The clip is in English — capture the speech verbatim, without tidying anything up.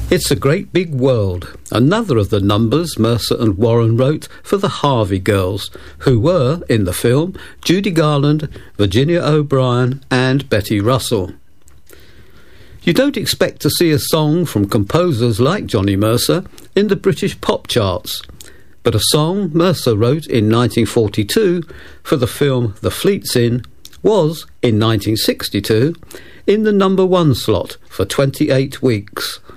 It's a Great Big World, another of the numbers Mercer and Warren wrote for the Harvey Girls, who were, in the film, Judy Garland, Virginia O'Brien and Betty Russell. You don't expect to see a song from composers like Johnny Mercer in the British pop charts, but a song Mercer wrote in nineteen forty-two for the film The Fleet's Inn was, in nineteen sixty-two, in the number one slot for twenty-eight weeks.